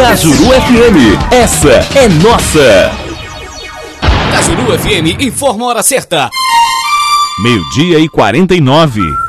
Cajuru FM, essa é nossa. Cajuru FM informa a hora certa. 12:49.